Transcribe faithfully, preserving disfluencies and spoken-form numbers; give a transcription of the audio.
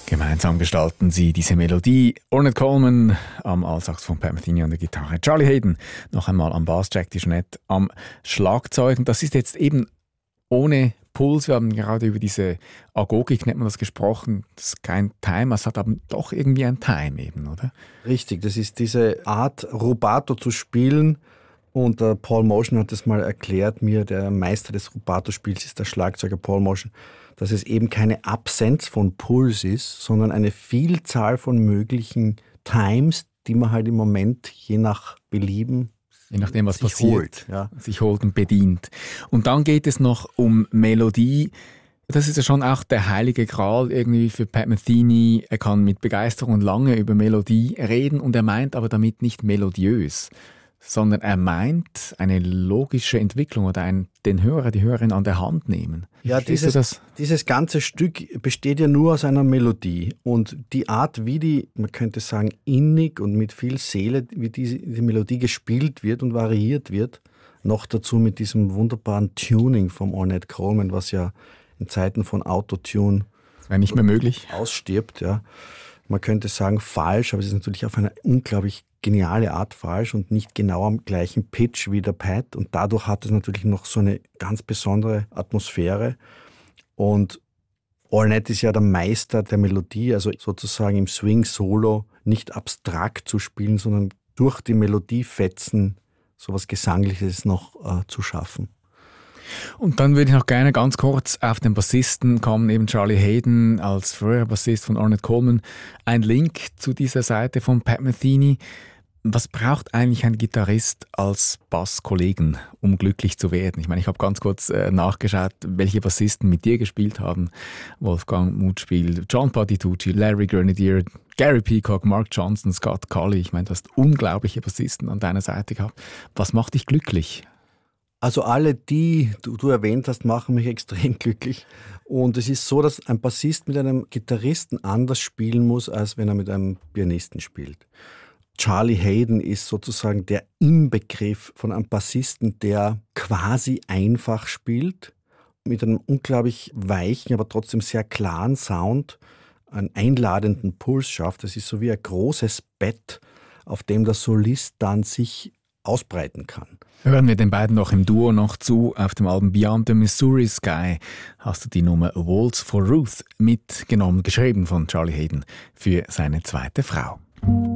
Gemeinsam gestalten sie diese Melodie. Ornette Coleman am Altsax von Pat Metheny an der Gitarre. Charlie Haden noch einmal am Bass, Jack DeJohnette am Schlagzeug. Und das ist jetzt eben ohne Puls. Wir haben gerade über diese Agogik, nennt man das, gesprochen. Das ist kein Time, es hat aber doch irgendwie ein Time eben, oder? Richtig, das ist diese Art, Rubato zu spielen. Und äh, Paul Motian hat das mal erklärt mir, der Meister des Rubato-Spiels ist der Schlagzeuger Paul Motian, dass es eben keine Absenz von Puls ist, sondern eine Vielzahl von möglichen Times, die man halt im Moment je nach Belieben Je nachdem, was sich passiert, holt, ja. sich holt und bedient. Und dann geht es noch um Melodie. Das ist ja schon auch der heilige Gral irgendwie für Pat Metheny. Er kann mit Begeisterung lange über Melodie reden und er meint aber damit nicht melodiös, sondern er meint eine logische Entwicklung oder ein, den Hörer, die Hörerin an der Hand nehmen. Ja, dieses, das? dieses ganze Stück besteht ja nur aus einer Melodie und die Art, wie die, man könnte sagen, innig und mit viel Seele, wie diese, die Melodie gespielt wird und variiert wird, noch dazu mit diesem wunderbaren Tuning vom Ornette Coleman, was ja in Zeiten von Autotune das wäre nicht mehr möglich. Ausstirbt, ja. Man könnte sagen falsch, aber es ist natürlich auf eine unglaublich geniale Art falsch und nicht genau am gleichen Pitch wie der Pat. Und dadurch hat es natürlich noch so eine ganz besondere Atmosphäre. Und Ornette ist ja der Meister der Melodie, also sozusagen im Swing-Solo nicht abstrakt zu spielen, sondern durch die Melodiefetzen sowas Gesangliches noch äh, zu schaffen. Und dann würde ich noch gerne ganz kurz auf den Bassisten kommen, eben Charlie Haden als früherer Bassist von Ornette Coleman. Ein Link zu dieser Seite von Pat Metheny. Was braucht eigentlich ein Gitarrist als Basskollegen, um glücklich zu werden? Ich meine, ich habe ganz kurz äh, nachgeschaut, welche Bassisten mit dir gespielt haben. Wolfgang Mutspiel, John Patitucci, Larry Grenadier, Gary Peacock, Mark Johnson, Scott Colley. Ich meine, du hast unglaubliche Bassisten an deiner Seite gehabt. Was macht dich glücklich? Also alle, die du, du erwähnt hast, machen mich extrem glücklich. Und es ist so, dass ein Bassist mit einem Gitarristen anders spielen muss, als wenn er mit einem Pianisten spielt. Charlie Haden ist sozusagen der Inbegriff von einem Bassisten, der quasi einfach spielt, mit einem unglaublich weichen, aber trotzdem sehr klaren Sound, einen einladenden Puls schafft. Das ist so wie ein großes Bett, auf dem der Solist dann sich ausbreiten kann. Hören wir den beiden noch im Duo noch zu. Auf dem Album Beyond the Missouri Sky hast du die Nummer A Waltz for Ruth mitgenommen, geschrieben von Charlie Haden für seine zweite Frau.